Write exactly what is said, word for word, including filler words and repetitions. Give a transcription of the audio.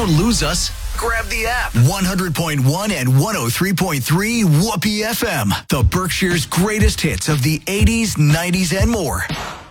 Don't lose us. Grab the app. one hundred point one and one oh three point three Whoopee F M. The Berkshire's greatest hits of the eighties, nineties, and more.